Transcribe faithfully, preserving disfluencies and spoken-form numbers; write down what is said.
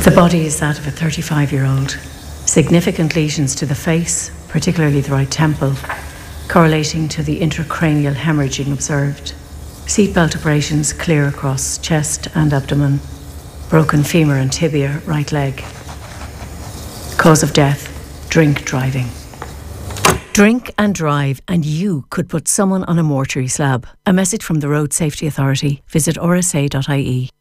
The body is that of a thirty-five-year-old. Significant lesions to the face, particularly the right temple, correlating to the intracranial hemorrhaging observed. Seatbelt abrasions clear across chest and abdomen. Broken femur and tibia, right leg. Cause of death, drink driving. Drink and drive and you could put someone on a mortuary slab. A message from the Road Safety Authority. Visit r s a dot i e.